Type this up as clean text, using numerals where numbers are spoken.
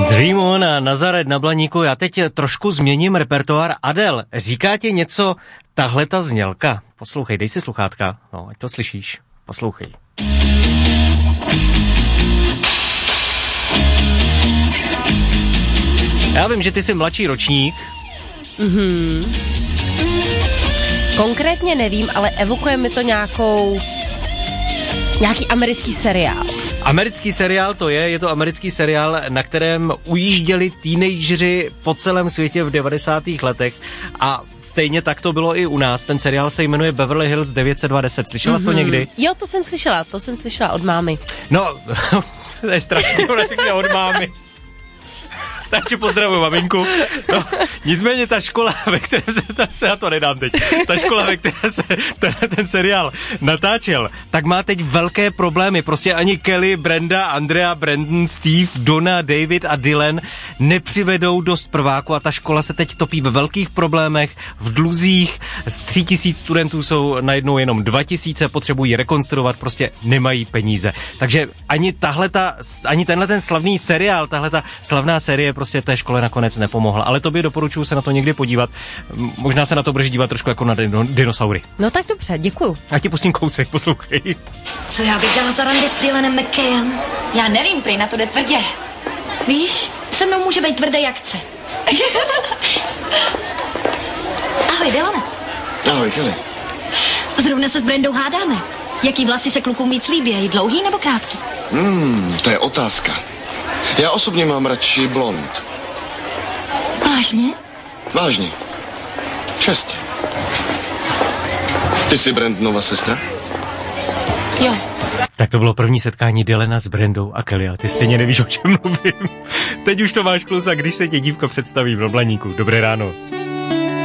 Dream On a Nazaret na Blaníku. Já teď trošku změním repertoár. Adel, říká ti něco tahle ta znělka? Poslouchej, dej si sluchátka. No, ať to slyšíš. Poslouchej. Já vím, že ty jsi mladší ročník. Konkrétně nevím, ale evokuje mi to nějaký americký seriál. Americký seriál to je to americký seriál, na kterém ujížděli teenageři po celém světě v 90. letech a stejně tak to bylo i u nás. Ten seriál se jmenuje Beverly Hills 90210. Slyšela jsi to někdy? Jo, to jsem slyšela od mámy. No, to je strašně, ona řekne od mámy. Takže pozdravuji maminku. No, nicméně ta škola, ve které se já to nedám teď, ta škola, ve které se ten seriál natáčel, tak má teď velké problémy. Prostě ani Kelly, Brenda, Andrea, Brandon, Steve, Donna, David a Dylan nepřivedou dost prváku a ta škola se teď topí ve velkých problémech, v dluzích. Z 3000 studentů jsou najednou jenom 2000, potřebují rekonstruovat, prostě nemají peníze. Takže ani tenhle ten slavný seriál, tahle ta slavná série prostě té škole nakonec nepomohla. Ale tobě doporučuji se na to někdy podívat. Možná se na to budeš dívat trošku jako na dinosaury. No tak dobře, děkuju. A ti pustím kousek, poslouchej. Co já bych dala za rande s Dylanem McKayem? Já nevím, prý na to jde tvrdě. Víš, se mnou může být tvrdé jak chce. Ahoj, Dylane. Ahoj, Kelly. Zrovna se s Brendou hádáme. Jaký vlasy se klukům víc líbí, dlouhý nebo krátký? To je otázka. Já osobně mám radši blond. Vážně? Vážně. Čestě. Ty jsi Brandonova sestra? Jo. Tak to bylo první setkání Dylana s Brendou a Kelly, ale ty stejně nevíš, o čem mluvím. Teď už to máš klus a když se tě dívka představí v Blaníku. Dobré ráno.